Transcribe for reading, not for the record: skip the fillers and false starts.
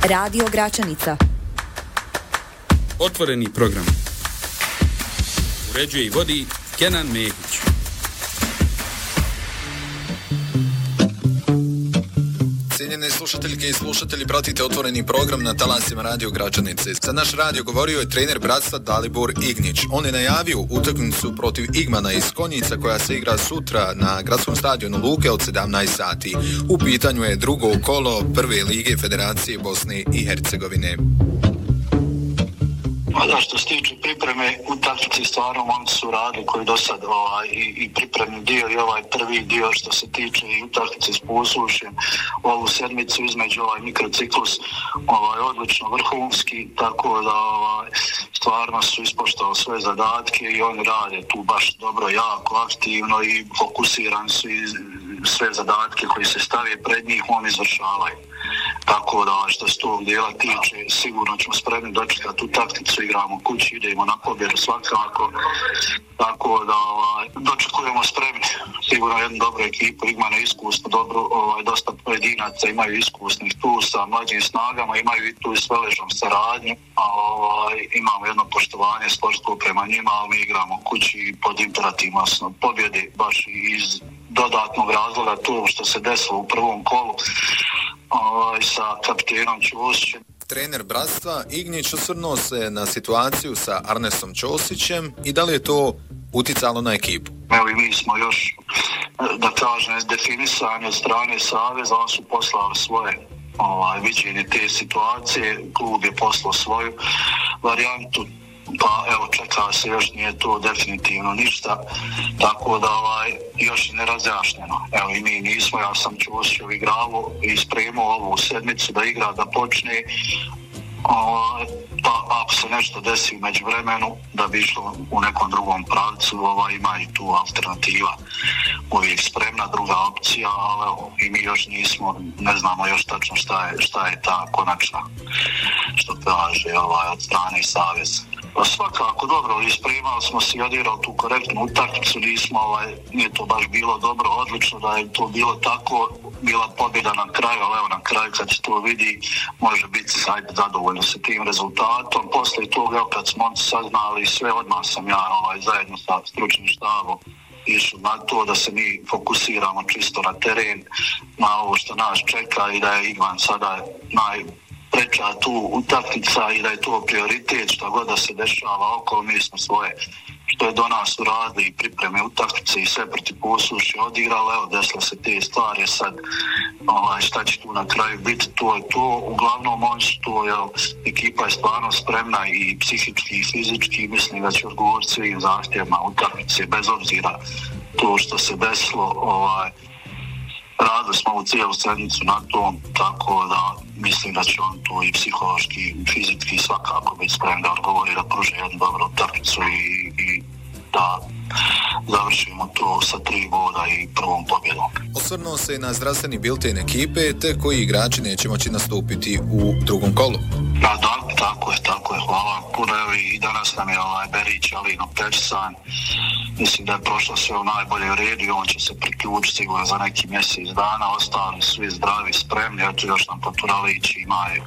Radio Gračanica. Otvoreni program. Uređuje i vodi Kenan Mehić. Cijenjene slušateljke i slušatelji, pratite otvoreni program na talasima Radio Gračanice. Za naš radio govorio je trener bratstva Dalibor Ignić. On je najavio utakmicu protiv Igmana iz Konjica koja se igra sutra na gradskom stadionu Luke od 17 sati. U pitanju je drugo kolo prve lige Federacije Bosne i Hercegovine. Da, što se tiče pripreme utakmice, stvarno oni su radili koji do sad i pripremni dio i ovaj prvi dio što se tiče i utakmice s Posušjem, ovu sedmicu između mikrociklus odlično vrhunski, tako da stvarno su ispoštovali sve zadatke i oni rade tu baš dobro, jako aktivno i fokusirani su i sve zadatke koji se stave pred njih oni izvršavaju. Tako da što se tog dijela tiče, sigurno ćemo spremni dočekati utakmicu, igramo kući, idemo na pobjedu svakako, tako da dočekujemo spremni. Sigurno jednu dobru ekipu, Igmana iskusno, dobro, dosta pojedinaca imaju iskusnih tu sa mlađim snagama, imaju i tu i s veležnom saradnju, a imamo jedno poštovanje sportsko prema njima, ali mi igramo kući pod imperativnom pobjedi, baš iz dodatnog razloga to što se desilo u prvom kolu sa kapitenom Ćosićem. Trener bratstva Ignić osvrnuo se na situaciju sa Arnesom Ćosićem i da li je to uticalo na ekipu. Evo i mi smo još, da kažem, definisani od strane Saveza, oni su poslali svoje viđenje te situacije, klub je poslao svoju varijantu, pa evo čeka se, još nije to definitivno ništa, tako da još je nerazjašnjeno. Evo i mi nismo, ja sam Ćosićev igrao i spremao ovu sedmicu da igra, da počne, pa ako se nešto desi među vremenu da bi išlo u nekom drugom pravcu, ima i tu alternativa uvijek spremna, druga opcija, ali evo, i mi još nismo, ne znamo još tačno šta je ta konačna, što kaže od strane Saveza. Pa svakako dobro, ispremali smo se i odigrali tu korektnu utakmicu, nije to baš bilo dobro, odlično da je to bilo tako, bila pobjeda na kraju, ali evo na kraju kad se to vidi, može biti zadovoljno sa tim rezultatom. Posle toga, kad smo oni saznali sve, odmah sam ja zajedno sa stručnim štabom išao na to da se mi fokusiramo čisto na teren, na ovo što nas čeka i da je Igman sada najpreča tu utakmica i da je to prioritet, što god da se dešava okolo, mi smo svoje što je do nas uradili i pripreme utakmice i sve protiv Posušja odigrali, evo desilo se te stvari, sad šta će tu na kraju biti, to je to, uglavnom oni su to, ekipa je stvarno spremna i psihički i fizički, mislim da će odgovoriti svim zahtjevima utakmice, bez obzira to što se desilo, radili smo u cijelu sedmicu na tom, tako da mislim da će on tu i psihološki i fizički svakako biti spreman da odgovori, da pruže jednu dobru utakmicu i da završimo to sa 3 boda i prvom pobjedom. Osvrnuo se i na zdravstveni bilten ekipe, te koji igrači neće moći nastupiti u drugom kolu. Da, tako je, hvala puno, i danas nam je Berić Alino Pečsan, mislim da je prošlo sve u najbolje redu i on će se priključiti sigurno za neki mjesec dana, ostali svi zdravi, spremni, eto još nam Poturalić ima